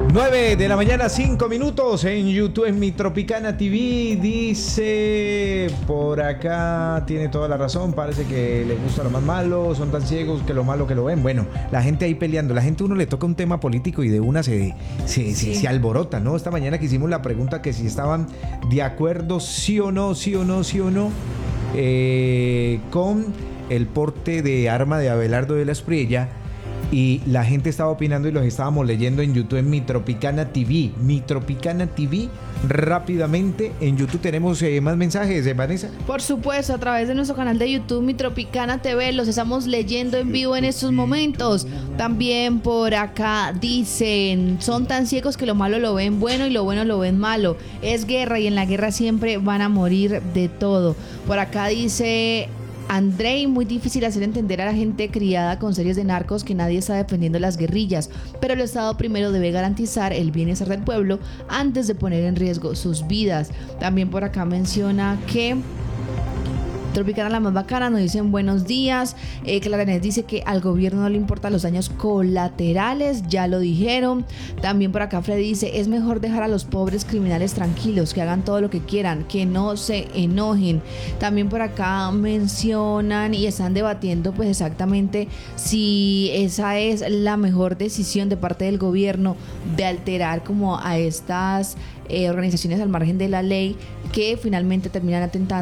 9 de la mañana, 5 minutos en YouTube, en Mi Tropicana TV. Dice por acá, tiene toda la razón, parece que les gusta lo más malo, son tan ciegos que lo malo que lo ven. Bueno, la gente ahí peleando, la gente uno le toca un tema político y de una se alborota, ¿no? Esta mañana que hicimos la pregunta que si estaban de acuerdo, sí o no, con el porte de arma de Abelardo de la Espriella. Y la gente estaba opinando y los estábamos leyendo en YouTube en Mi Tropicana TV. Mi Tropicana TV, rápidamente. En YouTube tenemos más mensajes, Vanessa. Por supuesto, a través de nuestro canal de YouTube, Mi Tropicana TV, los estamos leyendo en vivo en estos momentos. También por acá dicen, son tan ciegos que lo malo lo ven bueno y lo bueno lo ven malo. Es guerra y en la guerra siempre van a morir de todo. Por acá dice Andrei, muy difícil hacer entender a la gente criada con series de narcos que nadie está defendiendo las guerrillas, pero el Estado primero debe garantizar el bienestar del pueblo antes de poner en riesgo sus vidas. También por acá menciona que Tropicana la más bacana, nos dicen buenos días. Claranet dice que al gobierno no le importan los daños colaterales, ya lo dijeron. También por acá Freddy dice, es mejor dejar a los pobres criminales tranquilos, que hagan todo lo que quieran, que no se enojen. También por acá mencionan y están debatiendo pues exactamente si esa es la mejor decisión de parte del gobierno de alterar como a estas organizaciones al margen de la ley que finalmente terminan atentando